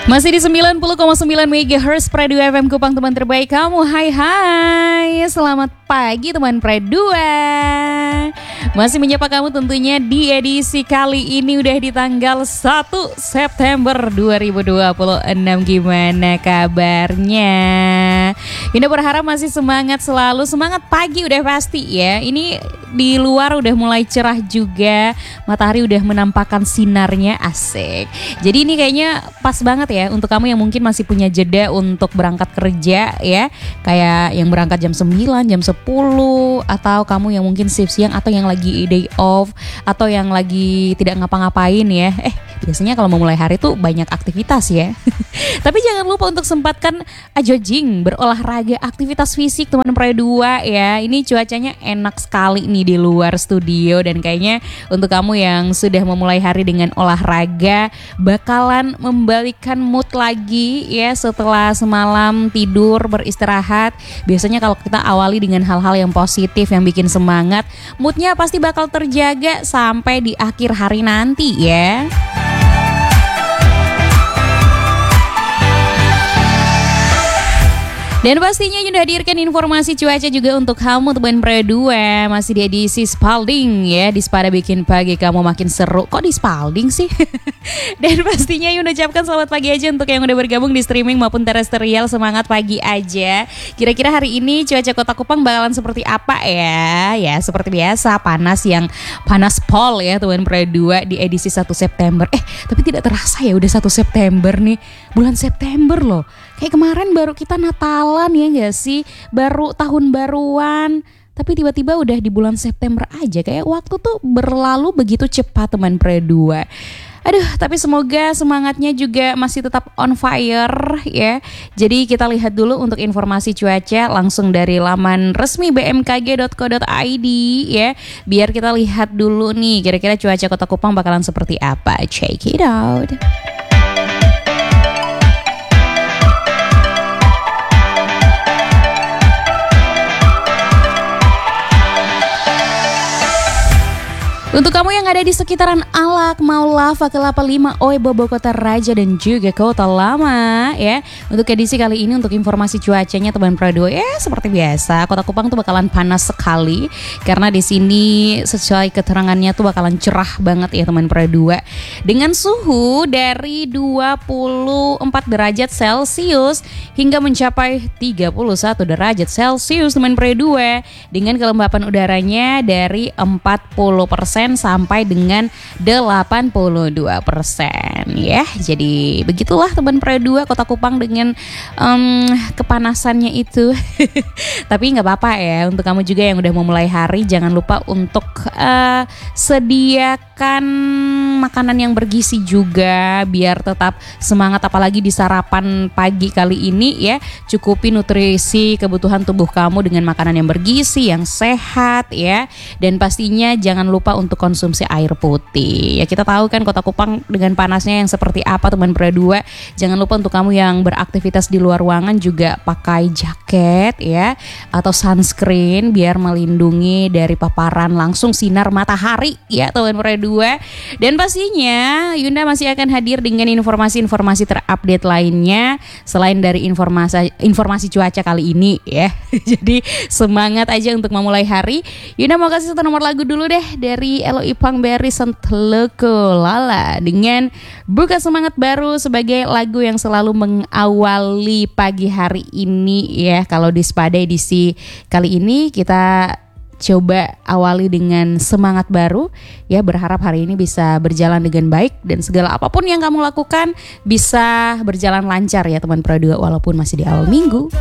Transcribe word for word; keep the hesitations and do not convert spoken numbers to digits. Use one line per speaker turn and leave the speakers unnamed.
Masih di sembilan puluh koma sembilan megahertz Pradu F M Kupang, teman terbaik kamu. Hai hai, selamat pagi teman Pradu. Masih menyapa kamu tentunya di edisi kali ini udah di tanggal satu September dua ribu dua puluh enam. Gimana kabarnya? Yunda berharap masih semangat selalu. Semangat pagi udah pasti ya. Ini di luar udah mulai cerah juga. Matahari udah menampakkan sinarnya, asik. Jadi ini kayaknya pas banget ya untuk kamu yang mungkin masih punya jeda untuk berangkat kerja ya. Kayak yang berangkat jam sembilan, jam sepuluh, atau kamu yang mungkin shift siang, atau yang lagi day off, atau yang lagi tidak ngapa-ngapain ya. Eh, biasanya kalau mau mulai hari tuh banyak aktivitas ya. Tapi jangan lupa untuk sempatkan jogging, berolahraga, aktivitas fisik teman Pro dua ya. Ini cuacanya enak sekali nih di luar studio, dan kayaknya untuk kamu yang sudah memulai hari dengan olahraga bakalan membalikan mood lagi ya setelah semalam tidur beristirahat. Biasanya kalau kita awali dengan hal-hal yang positif yang bikin semangat, moodnya pasti bakal terjaga sampai di akhir hari nanti ya. Dan pastinya Yunda hadirkan informasi cuaca juga untuk kamu teman Pro dua. Masih di edisi Spalding ya. Di Spada bikin pagi kamu makin seru. Kok di Spalding sih? Dan pastinya Yunda ucapkan selamat pagi aja untuk yang udah bergabung di streaming maupun terestrial. Semangat pagi aja. Kira-kira hari ini cuaca Kota Kupang bakalan seperti apa ya? Ya seperti biasa, panas yang panas pol ya teman Pro dua di edisi satu September. Eh tapi tidak terasa ya udah satu September nih. Bulan September loh. Kayak kemarin baru kita Natalan ya gak sih? Baru tahun baruan. Tapi tiba-tiba udah di bulan September aja. Kayak waktu tuh berlalu begitu cepat teman Pro dua. Aduh, tapi semoga semangatnya juga masih tetap on fire ya. Jadi kita lihat dulu untuk informasi cuaca langsung dari laman resmi b m k g dot co dot i d ya. Biar kita lihat dulu nih kira-kira cuaca Kota Kupang bakalan seperti apa. Check it out. Untuk kamu yang ada di sekitaran Alak, Maulava, Kelapa Lima, Oe, Bobo, Kota Raja, dan juga Kota Lama ya. Untuk edisi kali ini untuk informasi cuacanya teman Pro dua ya seperti biasa, Kota Kupang tuh bakalan panas sekali karena di sini sesuai keterangannya tuh bakalan cerah banget ya teman Pro dua. Dengan suhu dari dua puluh empat derajat Celcius hingga mencapai tiga puluh satu derajat Celcius teman Pro dua, dengan kelembapan udaranya dari empat puluh persen sampai dengan delapan puluh dua persen ya. Jadi begitulah teman Pro dua Kota Kupang dengan um, kepanasannya itu. Tapi nggak apa-apa ya, untuk kamu juga yang udah memulai hari jangan lupa untuk uh, sediakan makanan yang bergizi juga biar tetap semangat, apalagi di sarapan pagi kali ini ya. Cukupi nutrisi kebutuhan tubuh kamu dengan makanan yang bergizi, yang sehat ya. Dan pastinya jangan lupa untuk konsumsi air putih. Ya kita tahu kan Kota Kupang dengan panasnya yang seperti apa teman Pro dua. Jangan lupa untuk kamu yang beraktivitas di luar ruangan juga pakai jaket ya atau sunscreen biar melindungi dari paparan langsung sinar matahari ya teman Pro dua. Dan pastinya Yunda masih akan hadir dengan informasi-informasi terupdate lainnya selain dari informasi informasi cuaca kali ini ya. Jadi semangat aja untuk memulai hari. Yunda mau kasih satu nomor lagu dulu deh dari Elo Ipang Berry Santeleko Lala dengan Buka Semangat Baru sebagai lagu yang selalu mengawali pagi hari ini ya. Kalau di Spada edisi kali ini kita coba awali dengan semangat baru ya, berharap hari ini bisa berjalan dengan baik dan segala apapun yang kamu lakukan bisa berjalan lancar ya teman Pro dua walaupun masih di awal minggu.